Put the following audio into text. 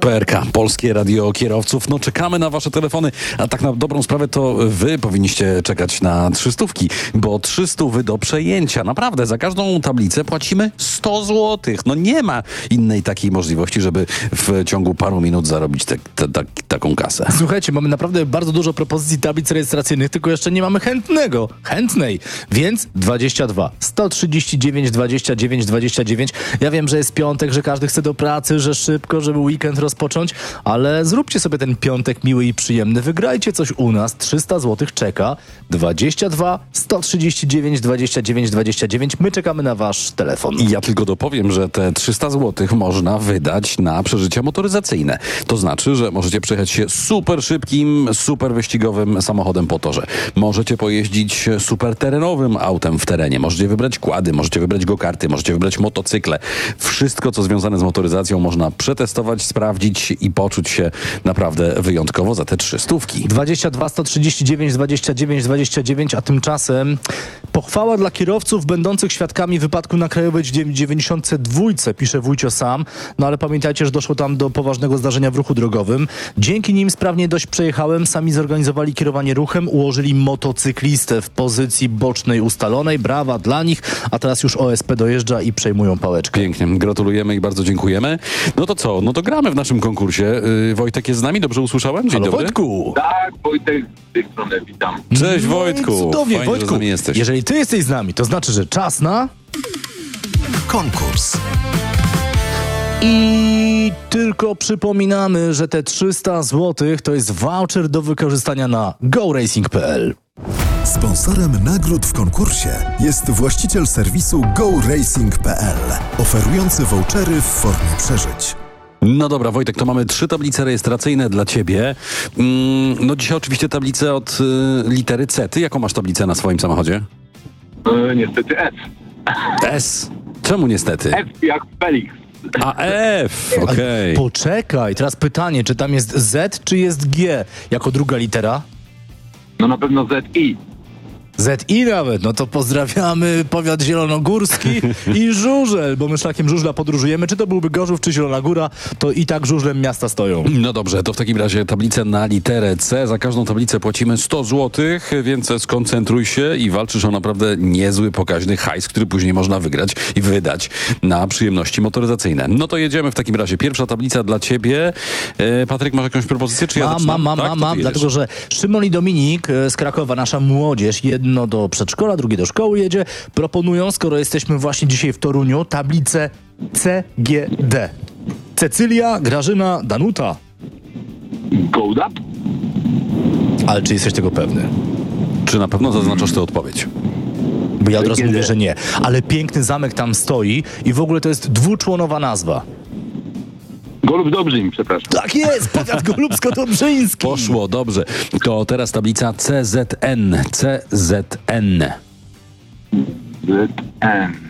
PRK, Polskie Radio Kierowców. No czekamy na wasze telefony, a tak na dobrą sprawę to wy powinniście czekać na 300, bo 300 do przejęcia. Naprawdę, za każdą tablicę płacimy 100 zł. No nie ma innej takiej możliwości, żeby w ciągu paru minut zarobić taką kasę. Słuchajcie, mamy naprawdę bardzo dużo propozycji tablic rejestracyjnych, tylko jeszcze nie mamy chętnej. Więc 22 139 29 29. Ja wiem, że jest piątek, że każdy chce do pracy, że szybko, żeby weekend rozpocząć, ale zróbcie sobie ten piątek miły i przyjemny. Wygrajcie coś u nas. 300 zł czeka. 22 139 29 29. My czekamy na wasz telefon. I ja tylko dopowiem, że te 300 zł można wydać na przeżycia motoryzacyjne. To znaczy, że możecie przejechać się super szybkim, super wyścigowym samochodem po torze. Możecie pojeździć super terenowym autem w terenie. Możecie wybrać quady, możecie wybrać go-karty, możecie wybrać motocykle. Wszystko, co związane z motoryzacją można przetestować, sprawdzić i poczuć się naprawdę wyjątkowo za te 300. 22 139 29 29, a tymczasem pochwała dla kierowców będących świadkami wypadku na Krajowej 92, pisze Wójcio Sam. No ale pamiętajcie, że doszło tam do poważnego zdarzenia w ruchu drogowym. Dzięki nim sprawnie dość przejechałem, sami zorganizowali kierowanie ruchem, ułożyli motocyklistę w pozycji bocznej ustalonej. Brawa dla nich, a teraz już OSP dojeżdża i przejmują pałeczkę. Pięknie, gratulujemy i bardzo dziękujemy. No to co? No to gramy w naszym konkursie. Wojtek jest z nami, dobrze usłyszałem? Dzień Halo, dobry. Wojtku! Tak, Wojtek z tej strony, witam. Cześć Wojtku. No i cudownie, Fajnie, Wojtku. że z nami jesteś. Jeżeli ty jesteś z nami, to znaczy, że czas na... Konkurs. I tylko przypominamy, że te 300 zł to jest voucher do wykorzystania na goracing.pl. Sponsorem nagród w konkursie jest właściciel serwisu goracing.pl, oferujący vouchery w formie przeżyć. No dobra, Wojtek, to mamy 3 tablice rejestracyjne dla ciebie. No dzisiaj oczywiście tablice od litery C. Ty jaką masz tablicę na swoim samochodzie? Niestety S. S. Czemu niestety? F jak Felix. A F, okej. Poczekaj, teraz pytanie, czy tam jest Z, czy jest G jako druga litera? No na pewno ZI. ZI nawet, no to pozdrawiamy powiat zielonogórski i Żużel, bo my szlakiem Żużla podróżujemy. Czy to byłby Gorzów, czy Zielona Góra, to i tak żużlem miasta stoją. No dobrze, to w takim razie tablice na literę C. Za każdą tablicę płacimy 100 zł, więc skoncentruj się i walczysz o naprawdę niezły, pokaźny hajs, który później można wygrać i wydać na przyjemności motoryzacyjne. No to jedziemy w takim razie. Pierwsza tablica dla ciebie. Patryk, masz jakąś propozycję, czy ja zaczynam? Mam, dlatego że Szymon i Dominik z Krakowa, nasza młodzież, jedno do przedszkola, drugie do szkoły jedzie, proponują, skoro jesteśmy właśnie dzisiaj w Toruniu, tablicę CGD. Cecylia, Grażyna, Danuta. Gold up? Ale czy jesteś tego pewny? Czy na pewno zaznaczasz tę odpowiedź? Bo ja od razu CGD. mówię, że nie. Ale piękny zamek tam stoi i w ogóle to jest dwuczłonowa nazwa. Golub Dobrzym, przepraszam. Tak jest, powiat golubsko-dobrzyński. Poszło, dobrze. To teraz tablica CZN. CZN. ZN.